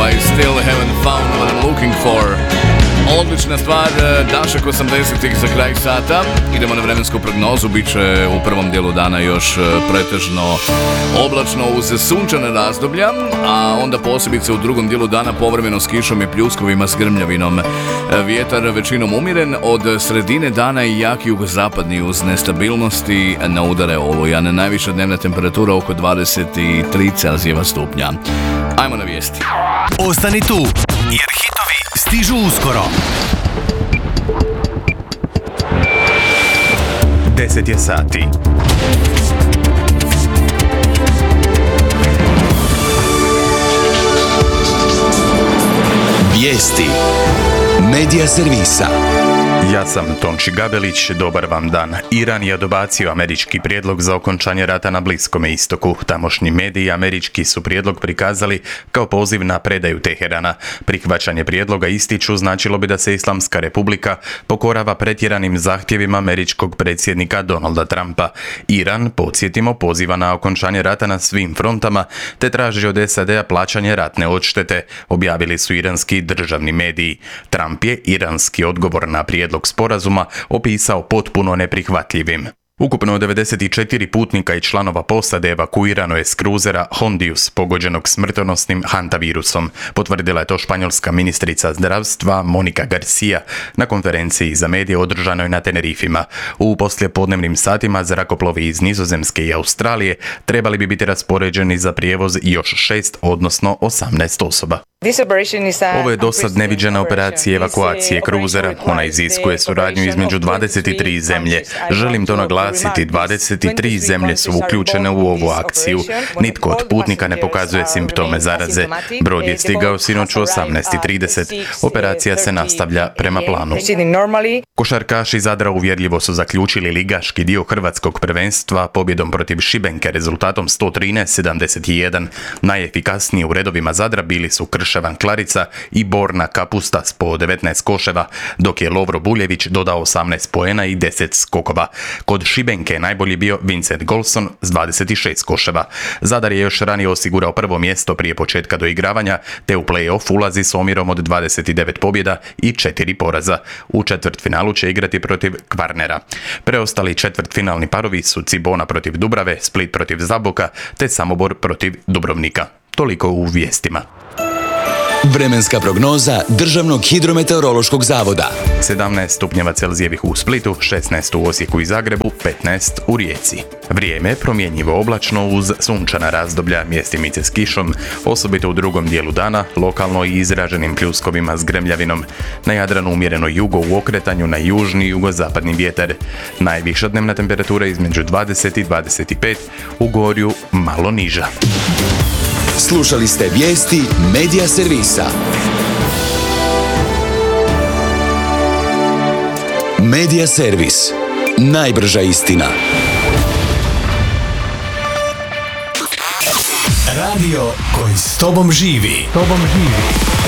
I still haven't found what I'm looking for. Odlična stvar, Dašak 80-ih za kraj sata. Idemo na vremensku prognozu, bit će u prvom dijelu dana još pretežno oblačno uz sunčane razdoblja, a onda posebice u drugom dijelu dana povremeno s kišom i pljuskovima s grmljavinom. Vjetar većinom umiren, od sredine dana i jak jugozapadni uz nestabilnosti na udare olujan. Najviša dnevna temperatura oko 23 Celzijeva stupnja. Ajmo na vijesti. Ostani tu, jer hitovi stižu uskoro. 10 je sati. Vijesti Medija servisa. Ja sam Tonči Gabelić, dobar vam dan. Iran je odbacio američki prijedlog za okončanje rata na Bliskome istoku. Tamošnji mediji američki su prijedlog prikazali kao poziv na predaju Teherana. Prihvaćanje prijedloga, ističu, značilo bi da se Islamska republika pokorava pretjeranim zahtjevima američkog predsjednika Donalda Trumpa. Iran, podsjetimo, poziva na okončanje rata na svim frontama te traži od SAD-a plaćanje ratne odštete, objavili su iranski državni mediji. Trump je iranski odgovor na prijedlog sporazuma opisao potpuno neprihvatljivim. Ukupno 94 putnika i članova posade evakuirano je s kruzera Hondius, pogođenog smrtonosnim hantavirusom. Potvrdila je to španjolska ministrica zdravstva Monika Garcia na konferenciji za medije održanoj na Tenerifima. U poslijepodnevnim satima zrakoplovi iz Nizozemske i Australije trebali bi biti raspoređeni za prijevoz još 6, odnosno 18 osoba. Ovo je dosad neviđena operacija evakuacije kruzera. Ona iziskuje suradnju između 23 zemlje. Želim to naglasiti, 23 zemlje su uključene u ovu akciju. Nitko od putnika ne pokazuje simptome zaraze. Brod je stigao sinoć u 18:30. Operacija se nastavlja prema planu. Košarkaši Zadra uvjerljivo su zaključili ligaški dio hrvatskog prvenstva pobjedom protiv Šibenke rezultatom 113-71. Najefikasniji u redovima Zadra bili su Krševan Klarica i Borna Kapusta s po 19 koševa, dok je Lovro Buljević dodao 18 poena i 10 skokova. Kod Šibenke najbolji bio Vincent Golson s 26 koševa. Zadar je još ranije osigurao prvo mjesto prije početka doigravanja, te u play-off ulazi s omjerom od 29 pobjeda i 4 poraza. U četvrtfinalu će igrati protiv Kvarnera. Preostali četvrtfinalni parovi su Cibona protiv Dubrave, Split protiv Zaboka, te Samobor protiv Dubrovnika. Toliko u vijestima. Vremenska prognoza Državnog hidrometeorološkog zavoda. 17 stupnjeva Celzijevih u Splitu, 16 u Osijeku i Zagrebu, 15 u Rijeci. Vrijeme promjenjivo oblačno uz sunčana razdoblja, mjestimice s kišom, osobito u drugom dijelu dana, lokalno i izraženim pljuskovima s grmljavinom. Na Jadranu umjereno jugo u okretanju, na južni i jugozapadni vjetar. Najviša dnevna temperatura između 20 i 25, u Gorju malo niža. Slušali ste vijesti Medija servisa. Medija servis. Najbrža istina. Radio koji s tobom živi.